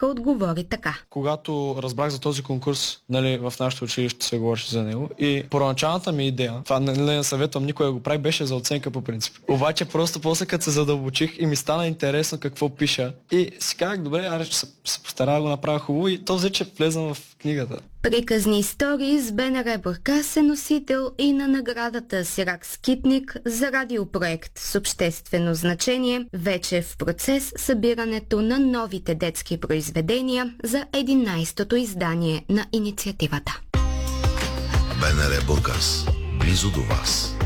Цветка отговори така. Когато разбрах за този конкурс, нали, в нашото училище се говореше за него и първоначалната ми идея, това не съветвам никой да го прави, беше за оценка по принцип. Обаче просто после като се задълбочих и ми стана интересно какво пиша и си казах, добре, аре ще се постарая да го направя хубаво и то взе, че влезам в книгата. Приказни истории с БНР Бургас е носител и на наградата Сирак Скитник за радиопроект с обществено значение, вече в процес събирането на новите детски произведения за 11-то издание на инициативата. БНР Бургас. Близо до вас.